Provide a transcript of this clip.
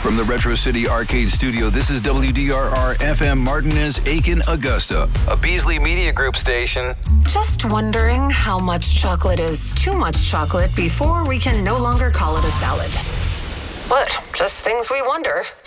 From the Retro City Arcade Studio, this is WDRR FM Martinez, Aiken, Augusta, a Beasley Media Group station. Just wondering how much chocolate is too much chocolate before we can no longer call it a salad. But just things we wonder.